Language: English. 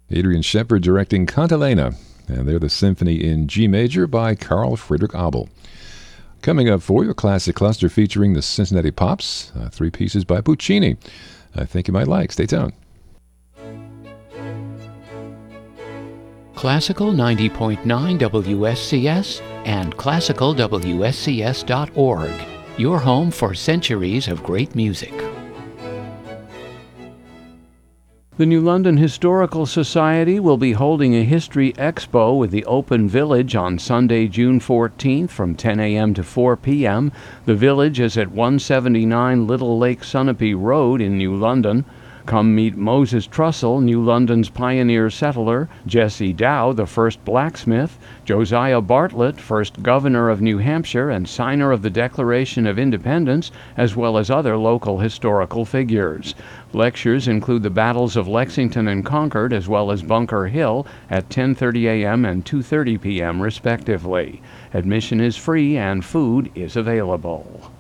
Adrian Shepard directing Cantilena, and they're the Symphony in G major by Carl Friedrich Abel. Coming up for you, a classic cluster featuring the Cincinnati Pops, 3 pieces by Puccini. I think you might like. Stay tuned. Classical 90.9 WSCS and classicalwscs.org, your home for centuries of great music. The New London Historical Society will be holding a History Expo with the Open Village on Sunday, June 14th from 10 a.m. to 4 p.m. The Village is at 179 Little Lake Sunapee Road in New London. Come meet Moses Trussell, New London's pioneer settler, Jesse Dow, the first blacksmith, Josiah Bartlett, first governor of New Hampshire and signer of the Declaration of Independence, as well as other local historical figures. Lectures include the battles of Lexington and Concord, as well as Bunker Hill at 10:30 a.m. and 2:30 p.m. respectively. Admission is free and food is available.